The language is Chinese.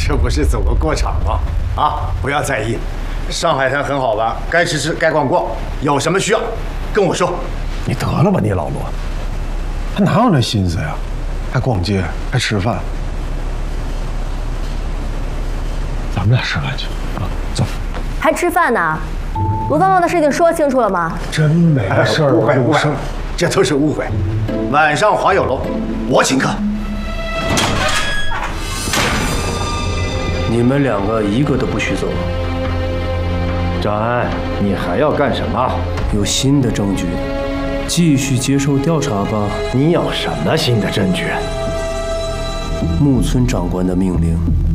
这不是走个过场吗？啊，不要在意，上海滩很好玩，该吃吃，该逛逛，有什么需要跟我说。 你得了吧，你老罗，他哪有那心思呀？还逛街，还吃饭。咱们俩吃饭去啊，走。 还吃饭呢？罗芳芳的事情说清楚了吗？ 真没事儿， 误会，这都是误会。晚上华友楼，我请客。 你们两个一个都不许走。 张安，你还要干什么？ 有新的证据，继续接受调查吧。 你有什么新的证据？ 木村长官的命令